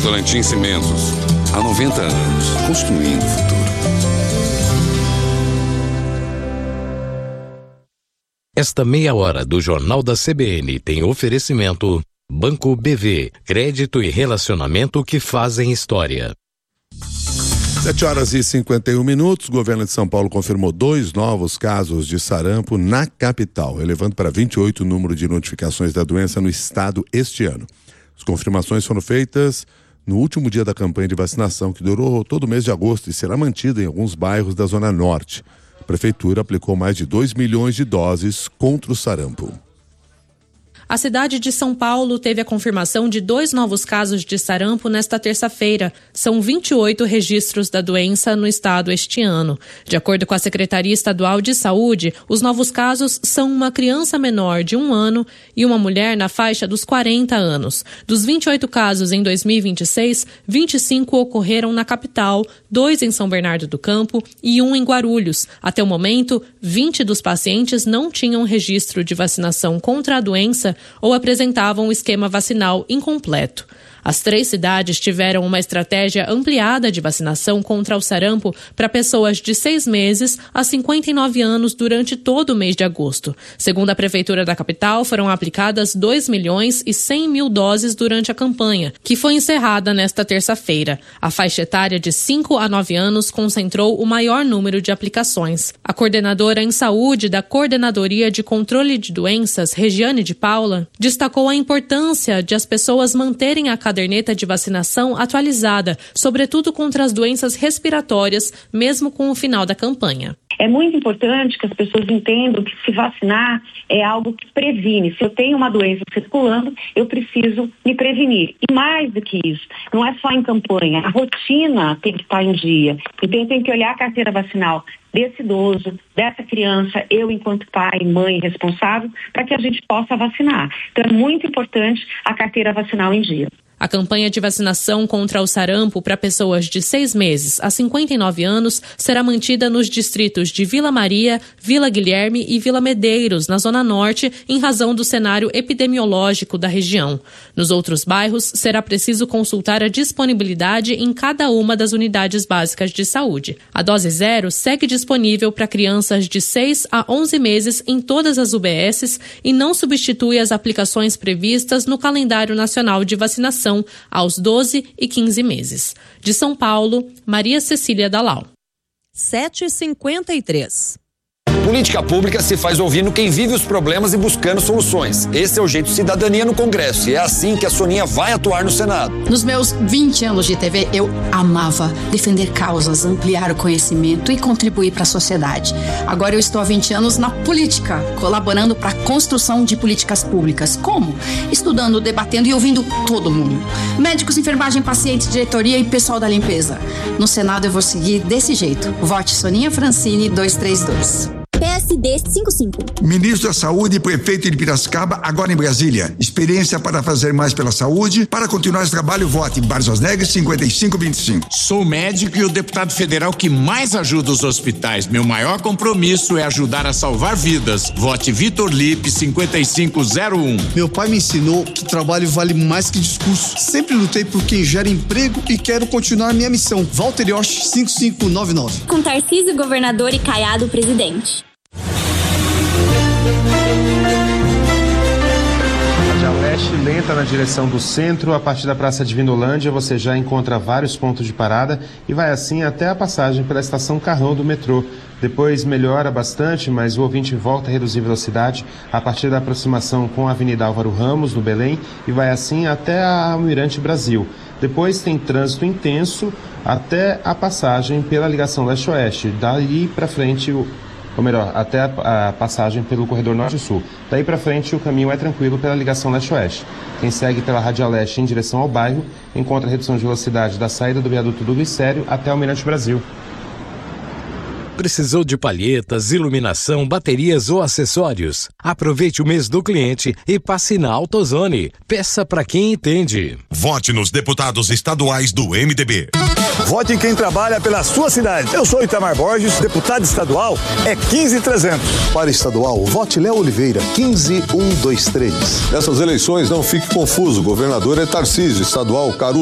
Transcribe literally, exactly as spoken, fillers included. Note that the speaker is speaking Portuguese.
Votorantim Cimentos. Há noventa anos, construindo o futuro. Esta meia hora do Jornal da C B N tem oferecimento Banco B V, crédito e relacionamento que fazem história. sete horas e cinquenta e um minutos, o governo de São Paulo confirmou dois novos casos de sarampo na capital, elevando para vinte e oito o número de notificações da doença no estado este ano. As confirmações foram feitas no último dia da campanha de vacinação, que durou todo o mês de agosto e será mantida em alguns bairros da Zona Norte. A prefeitura aplicou mais de dois milhões de doses contra o sarampo. A cidade de São Paulo teve a confirmação de dois novos casos de sarampo nesta terça-feira. São vinte e oito registros da doença no estado este ano. De acordo com a Secretaria Estadual de Saúde, os novos casos são uma criança menor de um ano e uma mulher na faixa dos quarenta anos. Dos vinte e oito casos em dois mil e vinte e seis, vinte e cinco ocorreram na capital, dois em São Bernardo do Campo e um em Guarulhos. Até o momento, vinte dos pacientes não tinham registro de vacinação contra a doença ou apresentavam um esquema vacinal incompleto. As três cidades tiveram uma estratégia ampliada de vacinação contra o sarampo para pessoas de seis meses a cinquenta e nove anos durante todo o mês de agosto. Segundo a Prefeitura da capital, foram aplicadas dois milhões e cem mil doses durante a campanha, que foi encerrada nesta terça-feira. A faixa etária de cinco a nove anos concentrou o maior número de aplicações. A coordenadora em saúde da Coordenadoria de Controle de Doenças, Regiane de Paula, destacou a importância de as pessoas manterem a caderneta de vacinação atualizada, sobretudo contra as doenças respiratórias, mesmo com o final da campanha. É muito importante que as pessoas entendam que se vacinar é algo que previne. Se eu tenho uma doença circulando, eu preciso me prevenir. E mais do que isso, não é só em campanha, a rotina tem que estar em dia. Então tem que olhar a carteira vacinal desse idoso, dessa criança, eu enquanto pai, mãe responsável, para que a gente possa vacinar. Então é muito importante a carteira vacinal em dia. A campanha de vacinação contra o sarampo para pessoas de seis meses a cinquenta e nove anos será mantida nos distritos de Vila Maria, Vila Guilherme e Vila Medeiros, na Zona Norte, em razão do cenário epidemiológico da região. Nos outros bairros, será preciso consultar a disponibilidade em cada uma das unidades básicas de saúde. A dose zero segue disponível para crianças de seis a onze meses em todas as U B Ss e não substitui as aplicações previstas no calendário nacional de vacinação aos doze e quinze meses. De São Paulo, Maria Cecília Dalal. sete e cinquenta e três. Política pública se faz ouvindo quem vive os problemas e buscando soluções. Esse é o jeito Cidadania no Congresso e é assim que a Soninha vai atuar no Senado. Nos meus vinte anos de T V, eu amava defender causas, ampliar o conhecimento e contribuir para a sociedade. Agora eu estou há vinte anos na política, colaborando para a construção de políticas públicas. Como? Estudando, debatendo e ouvindo todo mundo. Médicos, enfermagem, pacientes, diretoria e pessoal da limpeza. No Senado eu vou seguir desse jeito. Vote Soninha Francini dois três dois. P S D cinquenta e cinco. Ministro da Saúde e prefeito de Piracicaba, agora em Brasília. Experiência para fazer mais pela saúde. Para continuar esse trabalho, vote Barças Neves cinquenta e cinco vinte e cinco. Sou médico e o deputado federal que mais ajuda os hospitais. Meu maior compromisso é ajudar a salvar vidas. Vote Vitor Lipe cinquenta e cinco zero um. Meu pai me ensinou que trabalho vale mais que discurso. Sempre lutei por quem gera emprego e quero continuar minha missão. Walter Yosh cinco cinco nove nove. Com Tarcísio, governador, e Caiado, presidente. Leste lenta na direção do centro. A partir da Praça de Vindolândia você já encontra vários pontos de parada e vai assim até a passagem pela estação Carrão do metrô. Depois melhora bastante, mas o ouvinte volta a reduzir velocidade a partir da aproximação com a Avenida Álvaro Ramos, no Belém, e vai assim até a Almirante Brasil. Depois tem trânsito intenso até a passagem pela ligação leste-oeste. Daí para frente o ou melhor, até a, a passagem pelo corredor norte-sul. Daí para frente o caminho é tranquilo pela ligação leste-oeste. Quem segue pela Radial Leste em direção ao bairro encontra a redução de velocidade da saída do viaduto do Glicério até o Almirante Brasil. Precisou de palhetas, iluminação, baterias ou acessórios? Aproveite o mês do cliente e passe na AutoZone. Peça para quem entende. Vote nos deputados estaduais do M D B. Vote em quem trabalha pela sua cidade. Eu sou Itamar Borges, deputado estadual é quinze trezentos. Para estadual, vote Léo Oliveira, quinze um dois três. Nessas eleições não fique confuso, o governador é Tarcísio, estadual Caruso.